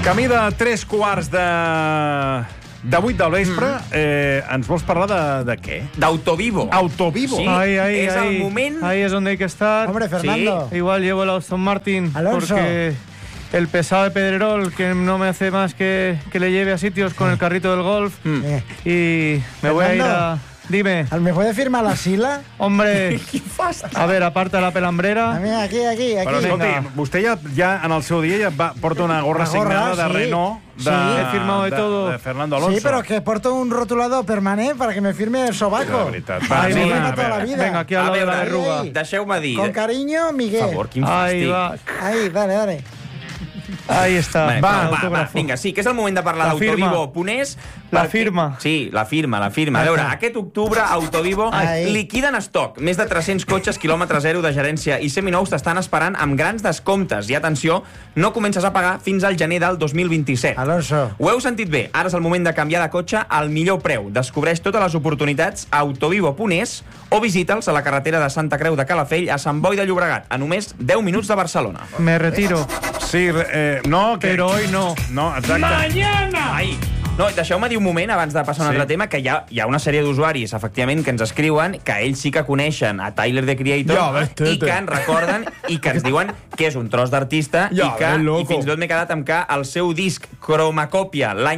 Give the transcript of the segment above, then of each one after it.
Camí de 3:15 de 8 del vespre, ens vols parlar de què? D'Autovivo. Autovivo. Sí, Ahí, es el moment... Ahí es donde hay que estar. Hombre, Fernando. Sí. Igual llevo el Aston Martin. Alonso. Porque el pesado de Pedrerol, que no me hace más que le lleve a sitios con el carrito del golf. Y me voy a ir a... Dime. ¿Me puede firmar la Sila? Hombre, a ver, aparta la A pelambrera. mí, aquí. Però escolti, vostè ja en el seu dia porta una gorra signada de sí. Renault Sí. He firmado de todo. de Fernando Alonso. Sí, pero que porto un rotulador permanente para que me firme el sobaco. De veritat. Ai, Me vinga, firma a toda la veure. vida. Venga, aquí al A lado de la veure, arruga. deixeu-me dir. Con cariño, Miguel. Per favor, quin Ahí fàstic. va. Ahí, dale. Ahí está. Vale, Va, va, autógrafo. vinga, sí, que és el moment de parlar La firma. d'Autovivo Ponés. La firma. Sí, la firma. A veure, aquest octubre Autovivo Ai. liquida en estoc. Més de 300 cotxes quilòmetre zero de gerència i seminous t'estan esperant amb grans descomptes. I atenció, no comences a pagar fins al gener del 2027. Alonso. Ho heu sentit bé, ara és el moment de canviar de cotxe al millor preu. Descobreix totes les oportunitats a Autovivo Ponés o visita'ls a la carretera de Santa Creu de Calafell a Sant Boi de Llobregat, a només 10 minuts de Barcelona. Me retiro. Sí, no, que... Pero hoy no. No, exacte. Ai, no, deixeu-me dir un moment, abans de passar a un altre tema, que hi ha una sèrie d'usuaris, efectivament, que ens escriuen que ells sí que coneixen a Tyler, the Creator, Ja ves, i que ens recorden i que ens diuen que és un tros d'artista Ja i ves, loco. i fins i tot m'he quedat amb que el seu disc Cromacòpia l'any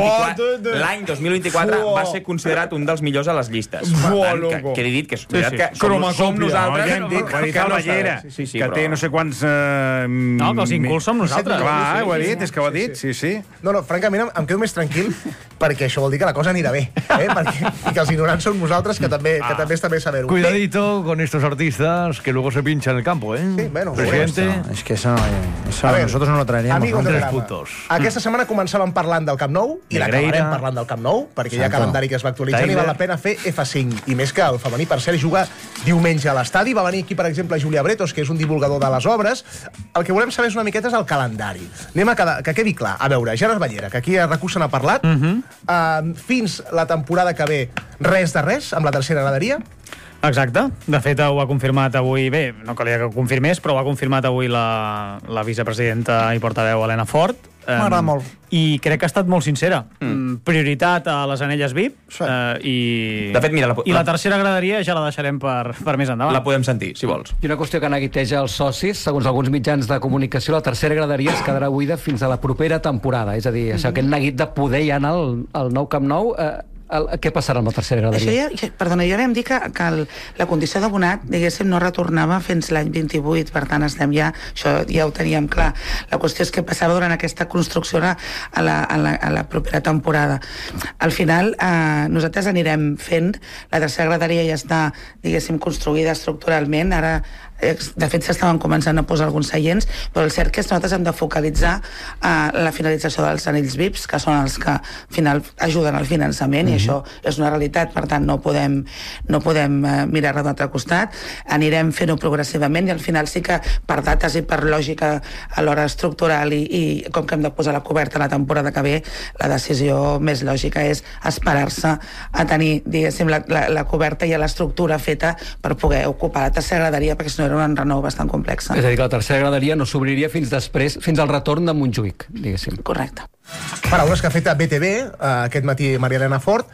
2024 va ser considerat un dels millors a les llistes. Per tant, loco. que he dit que, sí. que som nosaltres... Ja hem dit, ho ha dit el Ballera, Sí, que té no sé quants... No, que els incults som nosaltres. Clar, ho ha dit, és que ho ha dit, sí. No, francament, em quedo més tranquil perquè això vol dir que la cosa anirà bé, i que els ignorants són nosaltres, que també està bé saber-ho. Cuidadito con estos artistas que luego se pinchan en el campo, ¿eh? Sí, bueno, Presidente. Es que eso A ver, nosotros no lo traeríamos. amigos del tres programa. puntos. Aquesta setmana començàvem parlant del Camp Nou i l'acabarem Negreira. parlant del Camp Nou, perquè hi ha Exacto. calendari que es va actualitzant i Tyler. val la pena fer F5. I més que el femení, per cert, juga diumenge a l'estadi. Va venir aquí, per exemple, Julià Bretos, que és un divulgador de les obres. El que volem saber és una miqueta és el calendari. Anem a que quedi clar. A veure, Gerard Ballera, que aquí a RAC1 se n'ha parlat. Fins la temporada que ve, res de res, amb la tercera graderia. Exacte. De fet, ho ha confirmat avui... Bé, no calia que ho confirmés, però ho ha confirmat avui la vicepresidenta i portaveu Helena Fort. M'agrada molt. I crec que ha estat molt sincera. Prioritat a les anelles VIP i... De fet, mira, I la tercera graderia ja la deixarem per més endavant. La podem sentir, si vols. I una qüestió que neguiteja els socis, segons alguns mitjans de comunicació, la tercera graderia es quedarà buida fins a la propera temporada. És a dir, això, aquest neguit de poder ja anar al nou Camp Nou... què passarà amb la tercera graderia? Això ja vam dir que la condició d'abonat, diguéssim, no retornava fins l'any 28, per tant, això ja ho teníem clar. La qüestió és què passava durant aquesta construcció a la propera temporada. Al final, nosaltres anirem fent, la tercera graderia ja està, diguéssim, construïda estructuralment, ara de fet s'estaven començant a posar alguns seients, però el cert que nosaltres hem de focalitzar la finalització dels anells VIPs, que són els que al final ajuden al finançament, i això és una realitat, per tant no podem mirar-la d'un altre costat. Anirem fent-ho progressivament i al final sí que per dates i per lògica a l'hora estructural i com que hem de posar la coberta la temporada que ve, la decisió més lògica és esperar-se a tenir, diguéssim, la coberta i l'estructura feta per poder ocupar la tercera graderia, perquè si no era un renou bastant complexa. És a dir, que la tercera graderia no s'obriria fins al retorn de Montjuïc, diguéssim. Correcte. Paraules que ha fet a BTV aquest matí Maria Elena Fort.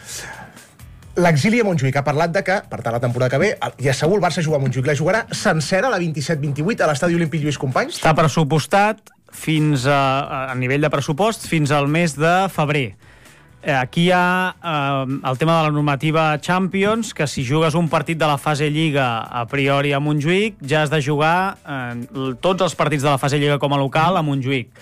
L'exili a Montjuïc ha parlat de que, per tant, la temporada que ve, i segur el Barça juga a Montjuïc, la jugarà sencera, la 27-28, a l'estadi Olímpic Lluís Companys. Està pressupostat fins a nivell de pressupost fins al mes de febrer. Aquí hi ha el tema de la normativa Champions, que si jugues un partit de la fase Lliga a priori a Montjuïc, ja has de jugar tots els partits de la fase Lliga com a local a Montjuïc.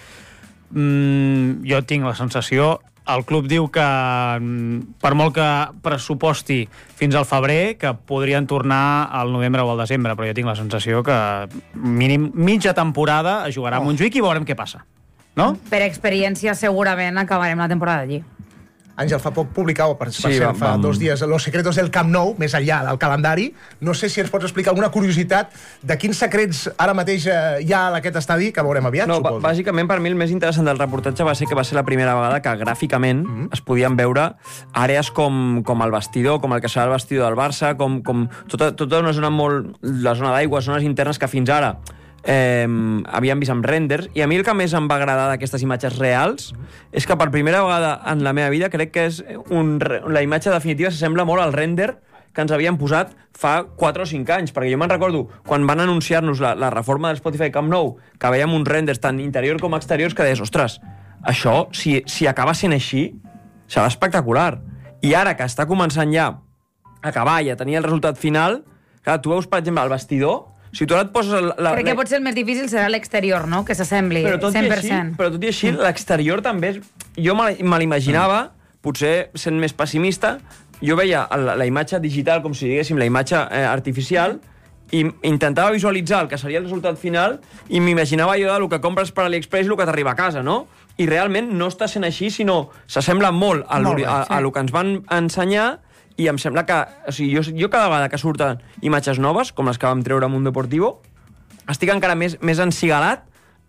Jo tinc la sensació, el club diu que per molt que pressuposti fins al febrer, que podrien tornar al novembre o al desembre, però jo tinc la sensació que mínim mitja temporada es jugarà a Montjuïc i veurem què passa. No? Per experiència segurament acabarem la temporada allí. Àngel, fa poc publicava, per cert, fa 2 dies, Los secretos del Camp Nou, més enllà del calendari. No sé si ens pots explicar alguna curiositat de quins secrets ara mateix hi ha a aquest estadi, que veurem aviat, suposo. Bàsicament, per mi el més interessant del reportatge va ser que va ser la primera vegada que gràficament es podien veure àrees com el vestidor, com el que serà el vestidor del Barça, com tota una zona molt... la zona d'aigua, zones internes que fins ara havíem vist amb renders, i a mi el que més em va agradar d'aquestes imatges reals és que per primera vegada en la meva vida crec que és la imatge definitiva s'assembla molt al render que ens havien posat fa 4 o 5 anys, perquè jo me'n recordo quan van anunciar-nos la reforma del Spotify Camp Nou, que veiem uns renders tant interior com exteriors, que deies, ostres, això, si acaba sent així, serà espectacular. I ara que està començant ja a acabar i a tenir el resultat final, clar, tu veus, per exemple, el vestidor. Si tu ara et poses... Crec que potser el més difícil serà l'exterior, no? Que s'assembli 100%. Però tot i així, l'exterior també és... Jo me l'imaginava, potser sent més pessimista, jo veia la imatge digital, com si diguéssim, la imatge artificial, i intentava visualitzar el que seria el resultat final i m'imaginava jo del que compres per AliExpress i el que t'arriba a casa, no? I realment no està sent així, sinó s'assembla molt a el que ens van ensenyar. I em sembla que... O sigui, jo cada vegada que surten imatges noves, com les que vam treure a Mundo Deportivo, estic encara més encigalat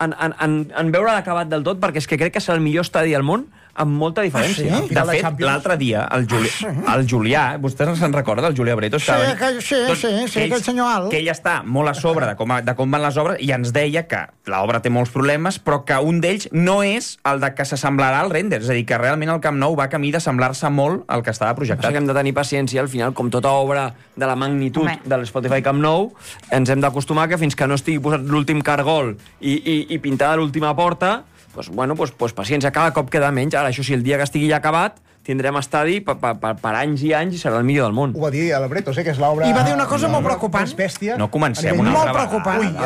en veure l'acabat del tot, perquè és que crec que serà el millor estadi del món, amb molta diferència. De fet, l'altre dia, el Julià, vostès se'n recorda, el Julià Bretos? Sí, aquell senyor alt. Que ell està molt a sobre de com van les obres i ens deia que l'obra té molts problemes, però que un d'ells no és el de que s'assemblarà al render. És a dir, que realment el Camp Nou va camí d'assemblar-se molt al que estava projectat. O sigui que hem de tenir paciència, al final, com tota obra de la magnitud de l'Spotify Camp Nou, ens hem d'acostumar que fins que no estigui posat l'últim cargol i pintada l'última porta, doncs paciència, cada cop queda menys. Ara, això sí, el dia que estigui ja acabat, tindrem estadi per anys i anys i serà el millor del món. Ho va dir el Bretos, que és l'obra... I va dir una cosa molt preocupant. No comencem una altra vegada. Molt preocupant.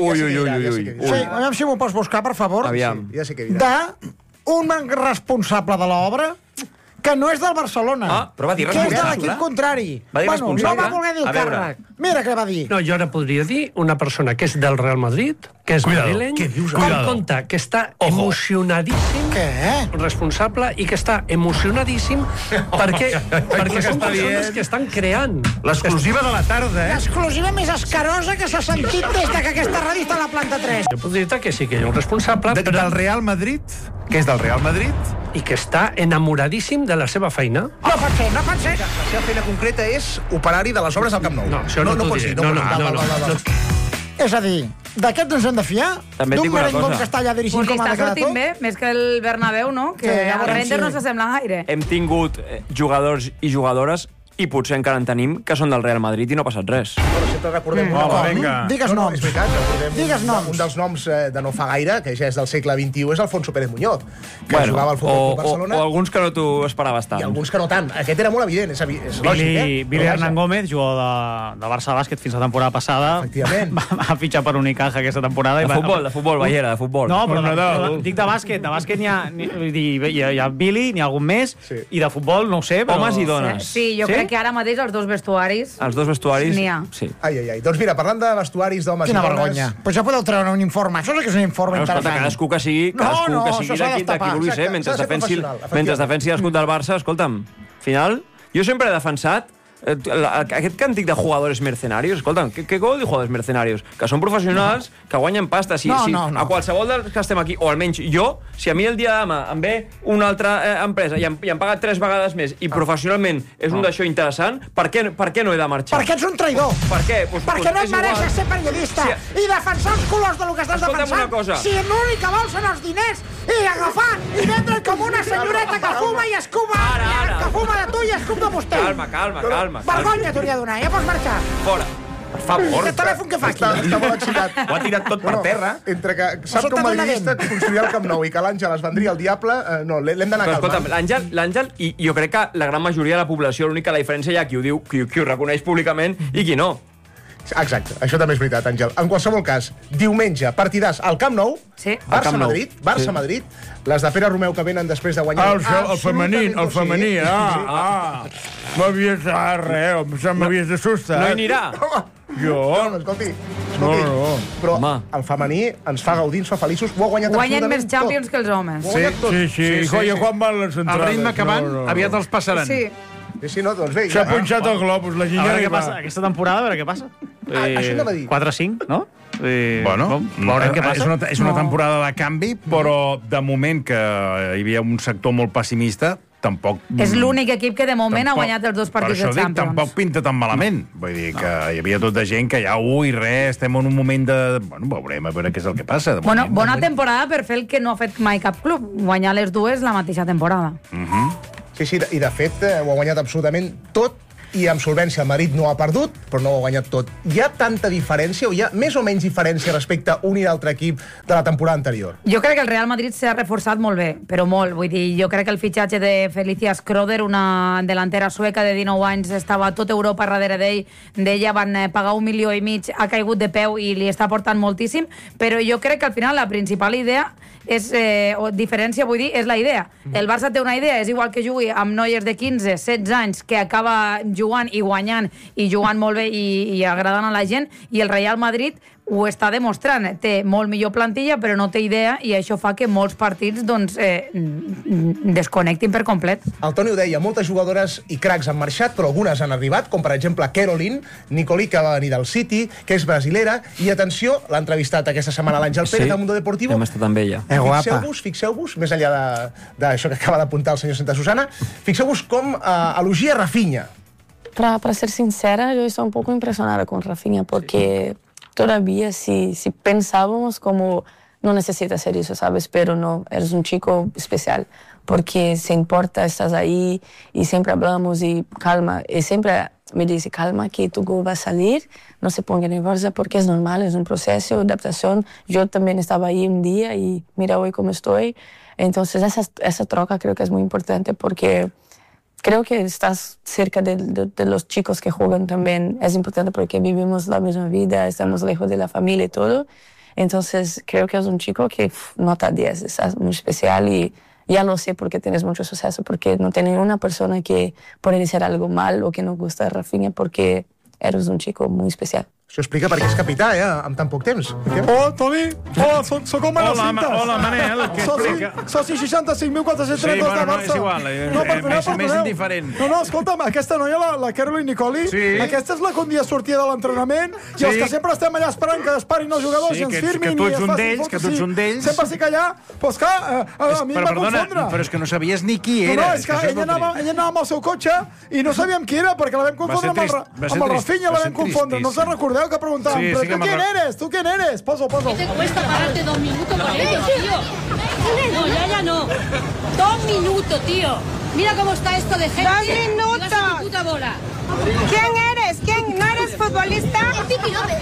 Ui. Sí, aviam si m'ho pots buscar, per favor. Aviam. Ja sé què dirà. D'un responsable de l'obra que no és del Barcelona. Però va dir que és de responsable. l'equip contrari. Va dir responsable? No va voler dir el càrrec. Mira què va dir. No, jo ara podria dir una persona que és del Real Madrid, que és madrileny, com compte, que està emocionadíssim, responsable, i que està emocionadíssim perquè són persones que estan creant. L'exclusiva de la tarda, L'exclusiva més escarosa que s'ha sentit des que aquesta ràdio està a la planta 3. Jo podria dir que sí, que hi ha un responsable, del Real Madrid, que és del Real Madrid, i que està enamoradíssim de la seva feina. No pot ser. La seva feina concreta és operari de les obres del Camp Nou. No, això no t'ho diré. No. És a dir, d'aquests ens hem de fiar? D'un merengón que està allà dirigint Pues com ha de està quedar sortint tot? bé, més que el Bernabéu, no? Que el render no s'assembla gaire. Hem tingut jugadors i jugadores, i potser encara en tenim, que són del Real Madrid i no ha passat res. Però sempre recordem... Digues noms. És veritat, Digues noms. Un dels noms de no fa gaire, que ja és del segle XXI, és Alfonso Pérez Muñoz, que jugava al Futbol Club Barcelona. O alguns que no t'ho esperaves tant. I alguns que no tant. Aquest era molt evident, és lògic, Billy Hernán Gómez, jugador de Barça Bàsquet fins la temporada passada. Efectivament. Va fitxar per Unicaja aquesta temporada. De futbol, Ballera, de futbol. No, però dic de bàsquet. De bàsquet n'hi ha Billy, n'hi ha algun més, i de futbol no ho sé, però... Homes i dones. Sí, jo crec que ara mateix els dos vestuaris... Els dos vestuaris... N'hi ha. Sí. Ai. Doncs mira, parlant de vestuaris d'homes i Quina dones... vergonya. Pues ja podeu treure un informe. Això sí que és un informe interessant. Cadascú que sigui de qui vulgui ser, mentre defensi l'escut del Barça, escolta'm, al final, jo sempre he defensat aquest càntic de jugadors mercenarios, escolta'm, què vol dir jugadors mercenarios? Que són professionals, que guanyen pasta. A qualsevol dels que estem aquí, o almenys jo, si a mi el dia de demà em ve una altra empresa i em paga 3 vegades més i professionalment és un d'això interessant, per què no he de marxar? Perquè ets un traïdor. Per què? Perquè no et mereixes ser periodista i defensar els colors del que estàs defensant. Si l'únic que vols són els diners i agafar i vendre'l com una senyoreta que fuma i escuba, que fuma de tu i escup de vostè. Calma. Vergonya t'hauria de donar, ja pots marxar. Fora. Per favor. Aquest telèfon què fa aquí? Està molt excitat. Ho ha tirat tot per terra. Entre que sap que un madridista construirà el Camp Nou i que l'Àngel es vendria al diable, no, l'hem d'anar calmant. L'Àngel, i jo crec que la gran majoria de la població, l'única diferència hi ha qui ho diu, qui ho reconeix públicament i qui no. Exacte, això també és veritat, Àngel. En qualsevol cas, diumenge, partidàs al Camp Nou, Barça-Madrid, les de Pere Romeu que venen després de guanyar... El femení, m'havies de res, m'havies de sustar. No hi anirà? Jo? No, escolti, però el femení ens fa gaudir, ens fa feliços, ho ha guanyat Guanyen més Champions que els homes. Sí. Colla, quan van les entrades? El ritme que van, aviat els passaran. Sí, no, doncs bé. S'ha punxat el globus, la gent ja què passa. Aquesta temporada, a veure què passa. Això anava a dir. 4-5, no? Bueno, veurem què passa. És una temporada de canvi, però de moment que hi havia un sector molt pessimista, tampoc... És l'únic equip que de moment ha guanyat els 2 partits de Champions. Per això dic, tampoc pinta tan malament. Vull dir que hi havia tota gent que ja, estem en un moment de... Bueno, veurem a veure què és el que passa. Bona temporada per fer el que no ha fet mai cap club, guanyar les dues la mateixa temporada. Sí, i de fet ho ha guanyat absolutament tot, i amb solvència el Madrid no ha perdut, però no ho ha guanyat tot. Hi ha tanta diferència, o hi ha més o menys diferència respecte a un i l'altre equip de la temporada anterior? Jo crec que el Real Madrid s'ha reforçat molt bé, però molt. Vull dir, jo crec que el fitxatge de Felicia Schröder, una delantera sueca de 19 anys, estava tot Europa darrere d'ella, van pagar 1,5 milions, ha caigut de peu i li està portant moltíssim, però jo crec que al final la principal idea és, diferència, vull dir, és la idea. El Barça té una idea, és igual que jugui amb noies de 15, 16 anys, que acaba jugant i guanyant, i jugant molt bé i agradant a la gent, i el Real Madrid ho està demostrant. Té molt millor plantilla, però no té idea, i això fa que molts partits desconnectin per complet. El Toni ho deia, moltes jugadores i cracs han marxat, però algunes han arribat, com per exemple Caroline Nicoli, que va venir del City, que és brasilera, i atenció, l'ha entrevistat aquesta setmana l'Àngel Pérez al Mundo Deportivo. Hem estat amb ella. Fixeu-vos, més enllà d'això que acaba d'apuntar el senyor Santa Susana, fixeu-vos com elogia Rafinha. Para ser sincera, yo estoy un poco impresionada con Rafinha, porque todavía si pensábamos como no necesita hacer eso, ¿sabes? Pero no, eres un chico especial, porque se importa, estás ahí y siempre hablamos y calma, y siempre me dice, calma, que tu gol va a salir, no se ponga nerviosa porque es normal, es un proceso de adaptación. Yo también estaba ahí un día y mira hoy cómo estoy. Entonces esa troca creo que es muy importante porque creo que estás cerca de los chicos que juegan también. Es importante porque vivimos la misma vida, estamos lejos de la familia y todo. Entonces creo que es un chico que nota 10, es muy especial y ya lo sé porque tienes mucho suceso, porque no tiene una persona que puede decir algo mal o que no gusta de Rafinha porque eres un chico muy especial. Això explica per què és capità, amb tan poc temps. Hola, Toni. Hola, soc el Manel Cintas. Hola, Manel, què explica? Soci 65.432 de Barça. No, és igual, més indiferent. No, escolta'm, aquesta noia, la Caroline Nicoli, aquesta és la que un dia sortia de l'entrenament i els que sempre estem allà esperant que disparin els jugadors i ens firmin i es facin fotos. Sempre estic allà, doncs clar, a mi em va confondre. Però és que no sabies ni qui era. No, és que ella anava amb el seu cotxe i no sabíem qui era perquè la vam confondre amb el Rafinha, la vam confondre. No se'n recordeu que preguntàvem, sí, però tu quién eres? ¿Tú quién eres? Poso. ¿Qué te cuesta pararte 2 minutos con ellos, tío? No, ya no. 2 minutos, tío. Mira cómo está esto de gente. 2 minutos. Vas a tu puta bola. ¿Quién eres? ¿No eres futbolista? Vicky López.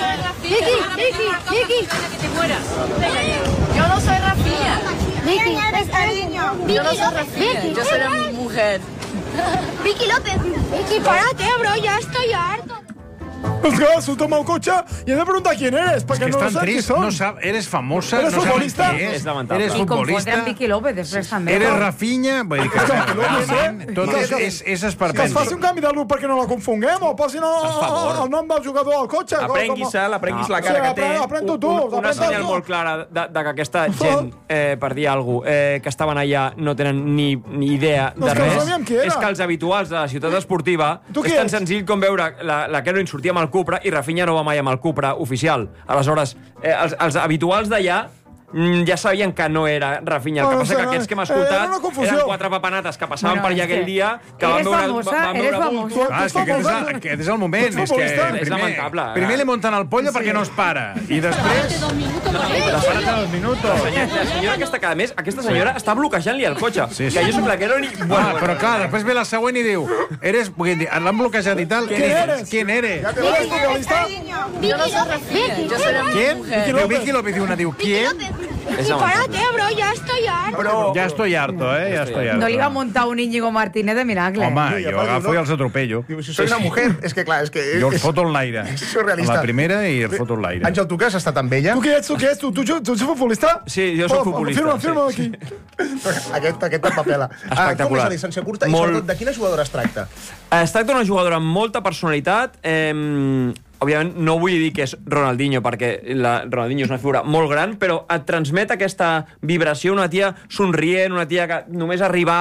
Vicky. Que te mueras. Yo no soy Rafinha. ¿Quién eres, cariño? Yo no soy Rafinha. Yo soy una mujer. Vicky López. Vicky, párate, bro. Ya estoy harto. Pues clar, surto amb el cotxe i hem de preguntar quién eres, perquè no sé qui són. No sap, eres famosa, eres no futbolista? Qui és. Eres futbolista. I confondre amb Vicky López després també. Eres Rafinha, vull dir que tot és esperpent. Que es faci un canvi de look perquè no la confonguem o posin el nom del jugador al cotxe. Aprenguis la cara que té. Aprèn-ho tu. Una senyal molt clara de que aquesta gent, per dir alguna cosa, que estaven allà no tenen ni idea de res, és que els habituals de la ciutat esportiva és tan senzill com veure la Caroline sortir amb el Cupra i Rafinha no va mai amb el Cupra oficial. Aleshores, els habituals d'allà ja sabien que no era Rafinha. El que passa que aquests que hem escoltat eren 4 papanates que passaven per allà aquell dia que van veure bulto. Aquest és el moment. És lamentable. Primer li munten el pollo perquè no es para. I després... Parate 2 minutos. La senyora aquesta, que a més, aquesta senyora està bloquejant-li el cotxe. Que jo soc la Caroline... Però clar, després ve la següent i diu... L'han bloquejat i tal. ¿Quién eres? Yo no soy Rafinha. Yo soy una mujer. Vicky López diu una, diu, ¿quién? Sí, párate, bro, ya estoy harto. Ya estoy harto, ya estoy harto. No li va muntar un Íñigo Martínez de miracle. Home, jo agafo i els atropello. Diu, si soy una mujer, és que clar, és que... Jo els foto en l'aire. És surrealista. A la primera i els foto en l'aire. Àngel, tu que has estat amb ella? Tu què ets? Tu ets futbolista? Sí, jo soc futbolista. Firma aquí. Aquest papela. Espectacular. Com és la distància curta i sobretot de quina jugadora es tracta? Es tracta d'una jugadora amb molta personalitat. Òbviament no vull dir que és Ronaldinho, perquè Ronaldinho és una figura molt gran, però et transmet aquesta vibració, una tia somrient, una tia que només arribar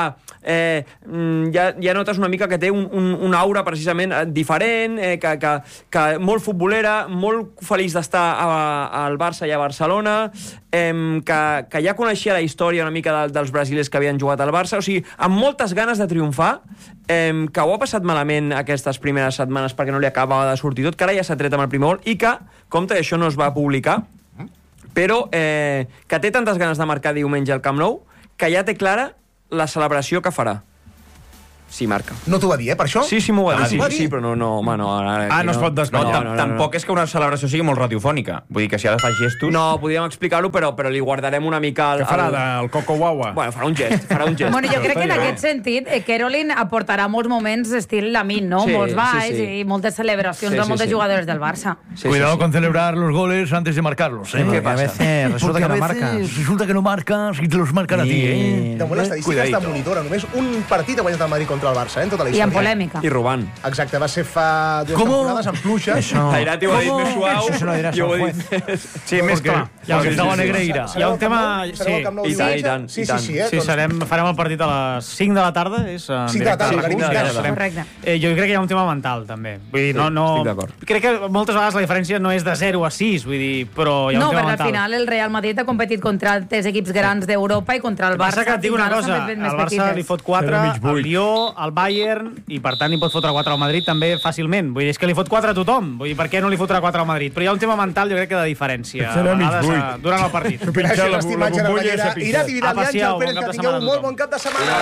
ja notes una mica que té una aura precisament diferent, que molt futbolera, molt feliç d'estar al Barça i a Barcelona, que ja coneixia la història una mica dels brasilers que havien jugat al Barça, o sigui, amb moltes ganes de triomfar, que ho ha passat malament aquestes primeres setmanes perquè no li acabava de sortir tot, que ara ja s'ha tret amb el primer gol i que, compte, això no es va publicar, però que té tantes ganes de marcar diumenge al Camp Nou que ja té clara la celebració que farà. Sí, marca. No t'ho va dir, per això? Sí, m'ho va dir. Sí, però no, home, no. No es pot desvetllar. Tampoc és que una celebració sigui molt radiofònica. Vull dir que si ha de fer gestos... No, podríem explicar-ho, però li guardarem una mica... Què farà, el Coco Guagua? Bueno, farà un gest. Bueno, jo crec que en aquest sentit, Caroline aportarà molts moments estil Lamine, no? Molts balls i moltes celebracions a moltes jugadores del Barça. Cuidado con celebrar los goles antes de marcarlos, ¿eh? ¿Qué pasa? Resulta que no marcas. Resulta que no marcas y te los marcan a ti, ¿eh? De moment l'estadística està monitora. Només un partit ha guanyat el Madrid contra el Barça, en tota la història. I en polèmica. I robant. Exacte, va ser fa 2 temporades en pluja. Tairati ho ha dit més suau. Eso se lo diràs al juez. Sí, més clar. Ja ho estava Negreira. Hi ha un tema... I tant. Sí, farem el partit a les 5 de la tarda. 5 de la tarda, correcte. Jo crec que hi ha un tema mental, també. Vull dir, no... Estic d'acord. Crec que moltes vegades la diferència no és de 0 a 6, vull dir, però hi ha un tema mental. No, perquè al final el Real Madrid ha competit contra els equips grans d'Europa i contra el Barça. Que et dic una cosa, al Barça li fot 4, al Lió, al Bayern, i per tant hi pot fotre 4 al Madrid també fàcilment. Vull dir, és que li fot 4 a tothom. Vull dir, per què no li fotrà 4 al Madrid? Però hi ha un tema mental, jo crec que de diferència. Durant el partit. Gràcies, l'estimatge de Ballera. Irat i Vidal i Àngel Pérez, que tingueu un molt bon cap de setmana.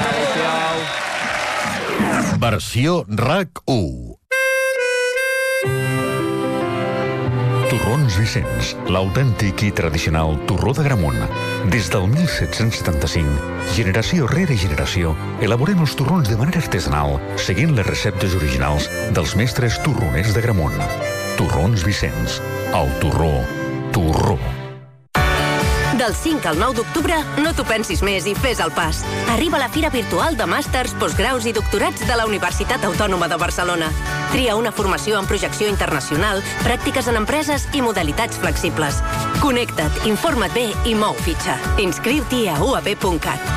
Adéu. Versió RAC1. Torrons Vicenç, l'autèntic i tradicional torró de Gramunt. Des del 1775, generació rere generació, elaborem els torrons de manera artesanal, seguint les receptes originals dels mestres torroners de Gramunt. Torrons Vicenç, el torró. Del 5 al 9 d'octubre, no t'ho pensis més i fes el pas. Arriba la Fira Virtual de Màsters, Postgraus i Doctorats de la Universitat Autònoma de Barcelona. Tria una formació en projecció internacional, pràctiques en empreses i modalitats flexibles. Connecta't, informa't bé i mou fitxa. Inscriu-t'hi a uab.cat.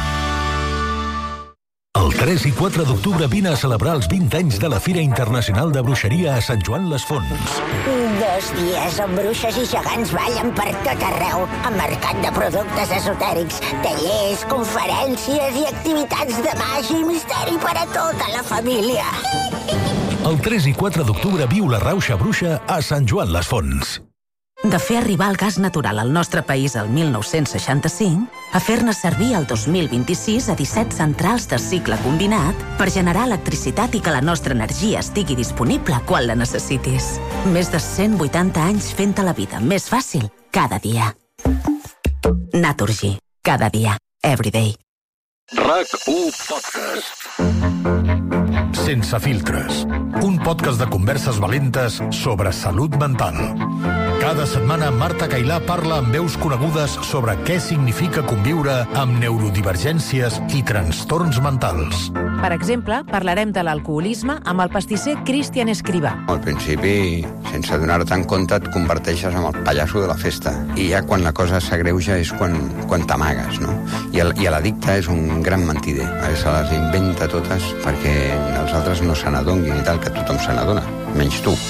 El 3 i 4 d'octubre vine a celebrar els 20 anys de la Fira Internacional de Bruixeria a Sant Joan les Fonts. 2 dies on bruixes i gegants ballen per tot arreu, amb mercat de productes esotèrics, tallers, conferències i activitats de màgia i misteri per a tota la família. El 3 i 4 d'octubre viu la rauxa bruixa a Sant Joan les Fonts. De fer arribar el gas natural al nostre país el 1965 a fer-ne servir el 2026 a 17 centrals de cicle combinat per generar electricitat i que la nostra energia estigui disponible quan la necessitis. Més de 180 anys fent-te la vida més fàcil cada dia. Naturgy. Cada dia. Everyday. RAC1 Podcast. Sense filtres. Un podcast de converses valentes sobre salut mental. Cada setmana Marta Cailà parla amb veus conegudes sobre què significa conviure amb neurodivergències i trastorns mentals. Per exemple, parlarem de l'alcoholisme amb el pastisser Cristian Escrivà. Al principi, sense donar-te en compte, et converteixes en el pallasso de la festa. I ja quan la cosa s'agreuja és quan t'amagues, no? I l'addicte és un gran mentider. Se les inventa totes perquè els altres no se n'adonguin i tal, que tothom se n'adona, menys tu.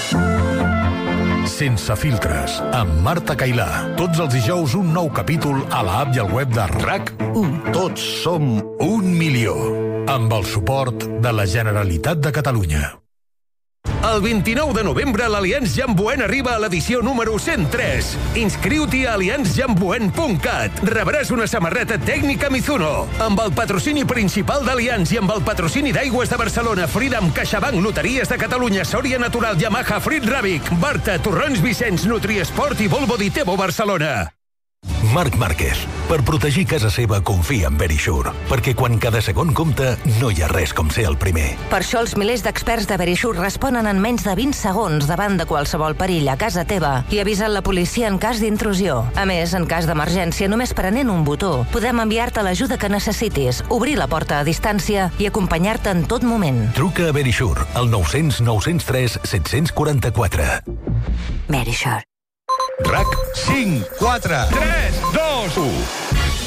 Sense filtres, amb Marta Cailà. Tots els dijous un nou capítol a l'app i al web de RAC1. Tots som 1 milió. Amb el suport de la Generalitat de Catalunya. El 29 de novembre l'Allianz Jamboen arriba a l'edició número 103. Inscriu-t'hi a allianzjamboen.cat. Rebràs una samarreta tècnica Mizuno. Amb el patrocini principal d'Allianz i amb el patrocini d'Aigües de Barcelona, Freedom, CaixaBank, Loteries de Catalunya, Sòria Natural, Yamaha, Frit Ràbic, Barta, Torrons Vicenç, Nutriesport i Volvo Ditebo Barcelona. Marc Márquez. Per protegir casa seva, confia en Verisure. Perquè quan cada segon compta, no hi ha res com ser el primer. Per això els milers d'experts de Verisure responen en menys de 20 segons davant de qualsevol perill a casa teva i avisen la policia en cas d'intrusió. A més, en cas d'emergència, només prenent un botó, podem enviar-te l'ajuda que necessitis, obrir la porta a distància i acompanyar-te en tot moment. Truca a Verisure, al 900 903 744. Verisure. RAC 5, 4, 3, 2, 1.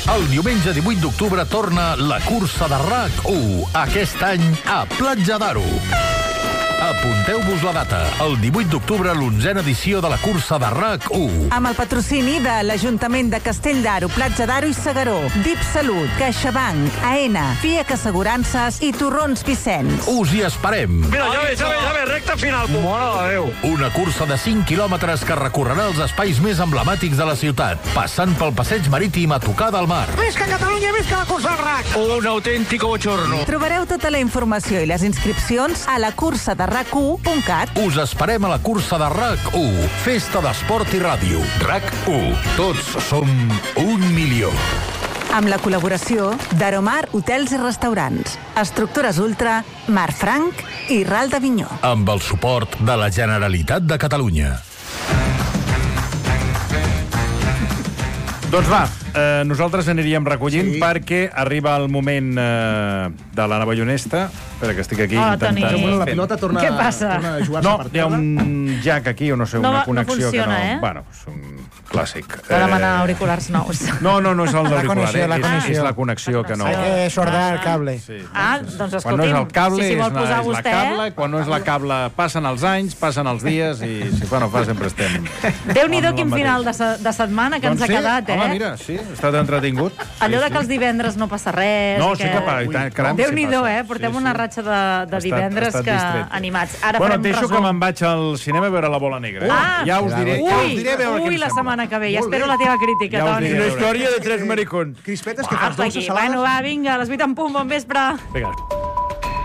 El diumenge 18 d'octubre torna la cursa de RAC1, aquest any a Platja d'Aro. Apunteu-vos la data, el 18 d'octubre, l'11a edició de la cursa de RAC1. Amb el patrocini de l'Ajuntament de Castell d'Aro, Platja d'Aro i Segaró, DIP Salut, CaixaBank, AENA, FIAC Assegurances i Torrons Vicenç. Us hi esperem. Mira, ja ve, recta final. Mare de Déu. Una cursa de 5 quilòmetres que recorrerà els espais més emblemàtics de la ciutat, passant pel passeig marítim a tocar del mar. Visca Catalunya, visca la cursa del RAC! Un autèntico bochorno. Trobareu tota la informació i les inscripcions a la cursa de RAC1.cat. Us esperem a la cursa de RAC1, festa d'esport i ràdio. RAC1, tots som 1 milió. Amb la col·laboració d'Aromar Hotels i Restaurants, Estructures Ultra, Marfranc i Ral d'Avinyó. Amb el suport de la Generalitat de Catalunya. Doncs va, nosaltres aniríem recollint perquè arriba el moment de la nova Honesta. Espera, que estic aquí intentant... La pilota torna Què passa? a jugar-se No, per hi ha terra. un jack aquí, o no sé, una connexió que no... funciona, Bueno, és un clàssic. Va demanar auriculars nous. No és el d'auricular, connexió. és la connexió que no... Hay que sordar el cable. Ah, doncs Quan no és escolti'm, el cable, si vol posar és la vostè... cable. Quan no és la cable, passen els anys, passen els dies, i si fa no fa, sempre estem... Déu-n'hi-do quin final de setmana que ens ha quedat, Home, mira, sí, ha estat entretingut. Allò de que els divendres no passa res... No, sí que caram, Déu-n'hi-do, portem una ratxa de divendres que animats. Ara bueno, farem deixo resum. que me'n vaig al cinema a veure La Bola Negra. Ja us diré a veure què em la sembla. setmana que ve. Ja espero la teva crítica, Toni. Una història de 3 maricons. Crispetes que fas dolces salades. Bueno, va, vinga, a les 8 en punt, bon vespre. Vinga.